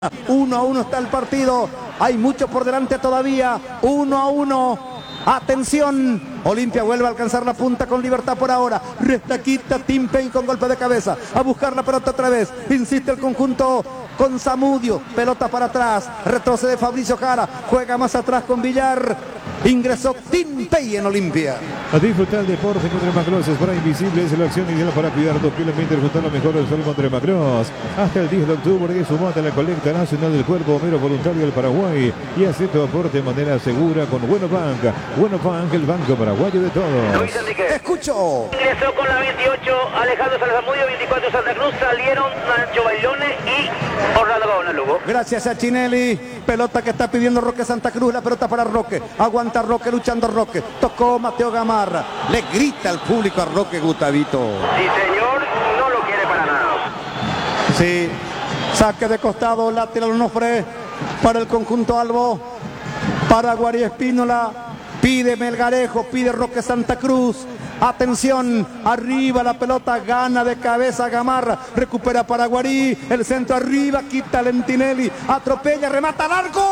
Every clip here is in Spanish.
1-1 está el partido. Hay mucho por delante todavía. 1-1. Atención. Olimpia vuelve a alcanzar la punta con libertad por ahora. Restaquita Tim Payne con golpe de cabeza. A buscar la pelota otra vez. Insiste el conjunto con Zamudio. Pelota para atrás. Retrocede Fabricio Jara. Juega más atrás con Villar. Ingresó Tim Payne en Olimpia. A disfrutar el deporte contra Macross. Para Invisible es la acción ideal para cuidar tu piel y disfrutar lo mejor del sol contra Macross. Hasta el 10 de octubre que sumate a la colecta nacional del Cuerpo Bombero Voluntario del Paraguay y hace tu aporte de manera segura con Bueno Bank. Bueno Bank, el banco paraguayo de todos. Luis Enrique. Escucho. Ingresó con la 28 Alejandro Salzamudio, 24 Santa Cruz. Salieron Nacho Bailone y Orlando Gaona Lugo. Gracias a Chinelli. Pelota que está pidiendo Roque Santa Cruz. La pelota para Roque. Aguanta Roque, luchando Roque. Tocó Mateo Gamarra. Le grita al público a Roque Gustavito. Sí, señor, no lo quiere para nada. Sí. Saque de costado, lateral Onofre para el conjunto albo. Para Guarí Espínola. Pide Melgarejo, pide Roque Santa Cruz. Atención, arriba la pelota, gana de cabeza Gamarra, recupera para Guarí, el centro arriba, quita Lentinelli, atropella, remata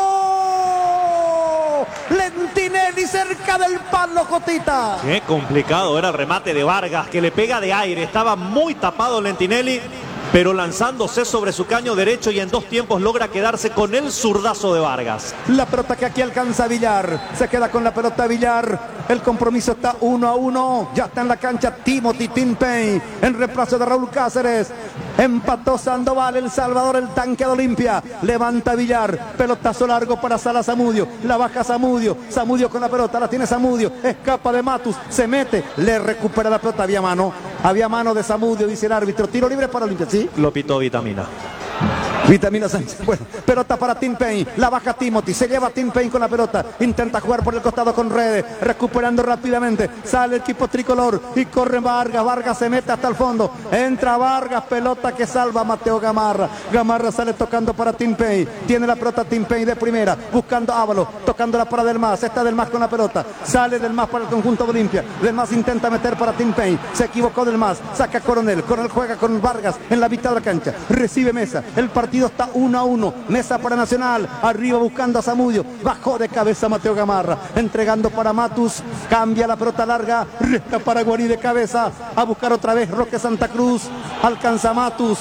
largo. Lentinelli cerca del palo, Jotita. Qué complicado era el remate de Vargas, que le pega de aire, estaba muy tapado Lentinelli, pero lanzándose sobre su caño derecho y en dos tiempos logra quedarse con el zurdazo de Vargas. La pelota que aquí alcanza Villar, se queda con la pelota Villar. El compromiso está 1-1. Ya está en la cancha Timothy Tim Payne en reemplazo de Raúl Cáceres. Empató Sandoval, El Salvador, el tanque de Olimpia. Levanta Villar, pelotazo largo para Sala Zamudio. La baja Zamudio, Zamudio con la pelota, la tiene Zamudio. Escapa de Matus, se mete, le recupera la pelota. Había mano de Zamudio, dice el árbitro. Tiro libre para Olimpia, ¿sí? Lo pitó Vitamina. Vitamina Sánchez, bueno, pelota para Tim Payne, la baja Timothy, se lleva Tim Payne con la pelota, intenta jugar por el costado con Redes, recuperando rápidamente, sale el equipo tricolor y corre Vargas, Vargas se mete hasta el fondo, entra Vargas, pelota que salva a Mateo Gamarra, Gamarra sale tocando para Tim Payne, tiene la pelota Tim Payne de primera, buscando Ábalos, tocándola para Del Mas, está Del Mas con la pelota, sale Del Mas para el conjunto de Olimpia, Del Mas intenta meter para Tim Payne, se equivocó Del Mas, saca Coronel juega con Vargas en la mitad de la cancha, recibe Mesa, el partido está 1-1, Mesa para Nacional, arriba buscando a Zamudio, bajó de cabeza Mateo Gamarra, entregando para Matus, cambia la pelota larga, resta para Guarí de cabeza, a buscar otra vez Roque Santa Cruz, alcanza Matus,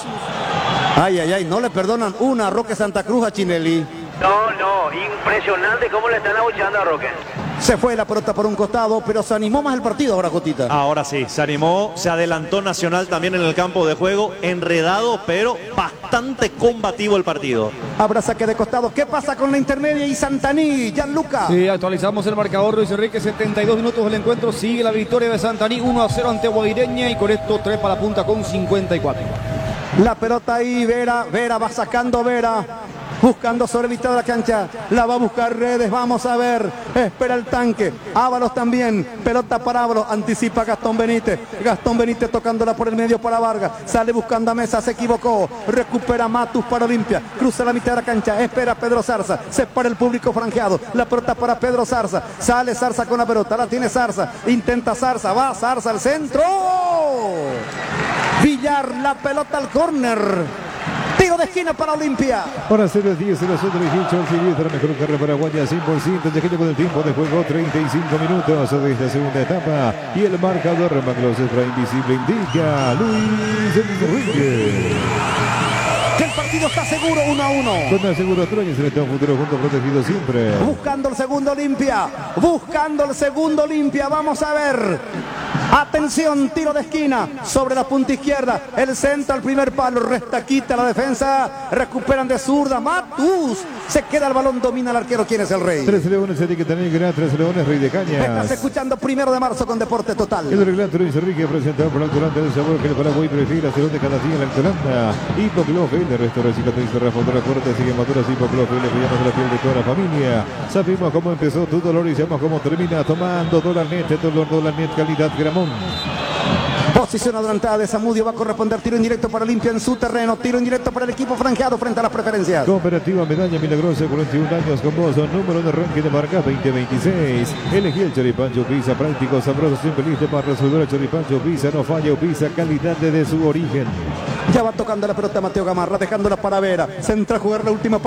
ay, no le perdonan una a Roque Santa Cruz a Chinelli. No, impresionante cómo le están abucheando a Roque. Se fue la pelota por un costado, pero se animó más el partido ahora, Jotita. Ahora sí, se animó, se adelantó Nacional también en el campo de juego, enredado, pero bastante combativo el partido. Habrá saque de costado. ¿Qué pasa con la intermedia y Santaní? Gianluca. Sí, actualizamos el marcador, Luis Enrique, 72 minutos del encuentro. Sigue la victoria de Santaní, 1-0 ante Guaireña y con esto trepa la punta con 54. La pelota ahí, Vera va sacando Vera. Buscando sobre mitad de la cancha, la va a buscar Redes, vamos a ver, espera el tanque, Ábalos también, pelota para Ábalos, anticipa Gastón Benítez tocándola por el medio para Vargas, sale buscando a Mesa, se equivocó, recupera Matus para Olimpia, cruza la mitad de la cancha, espera Pedro Zarza, se para el público franjeado, la pelota para Pedro Zarza, sale Zarza con la pelota, la tiene Zarza, intenta Zarza, va Zarza al centro, Villar, la pelota al córner. Tiro de esquina para Olimpia. Para hacer el 10 de la zona de Hincho, la mejor carrera paraguaya, 100%, de con el tiempo de juego, 35 minutos de esta segunda etapa. Y el marcador, Macross para Invisible indica Luis Enrique. Que el partido está seguro, 1-1. Con Aseguro Troya, selección futuro junto protegido siempre. Buscando el segundo Olimpia, vamos a ver. Atención, tiro de esquina sobre la punta izquierda, el centro al primer palo, Restaquita la defensa, recuperan de zurda, Matus, se queda el balón, domina el arquero, ¿quién es el rey? 13 Leones, etiqueta negra, 13 Leones, Rey de Cañas. Estás escuchando 1 de marzo con Deporte Total. El relato Luis Enrique presentado por Alcolanda del sabor que el Paraguay prefiere hacer de cada día en la Alcolanda. Hipoclofe, el restauración cicatriz de reforma fuerte, sigue maduras Hipoclofe, le cuidamos de la piel de toda la familia. Sabemos cómo empezó tu dolor y sabemos cómo termina tomando Dolanet, Dolanet calidad Gramón. Posición adelantada de Zamudio, va a corresponder tiro indirecto para Olimpia en su terreno, tiro indirecto para el equipo franjeado frente a las preferencias. Cooperativa Medalla Milagrosa, 41 años con vos, número de ranking de marca 2026. Elegí el Choripancho Pizza, práctico, sabroso, simple, listo para resolver el Choripancho Pizza, no falla, Pizza, calidad desde su origen. Ya va tocando la pelota Mateo Gamarra, dejándola para Vera, centra a jugar la última